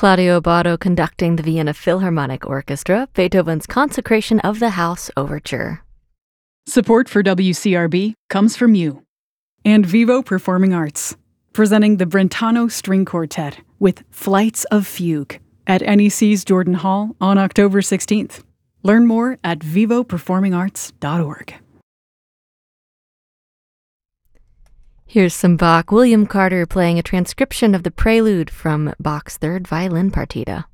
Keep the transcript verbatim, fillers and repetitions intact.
Claudio Abbado conducting the Vienna Philharmonic Orchestra, Beethoven's Consecration of the House Overture. Support for W C R B comes from you. And Vivo Performing Arts, presenting the Brentano String Quartet with Flights of Fugue at N E C's Jordan Hall on October sixteenth. Learn more at vivo performing arts dot org. Here's some Bach. William Carter playing a transcription of the prelude from Bach's Third Violin Partita.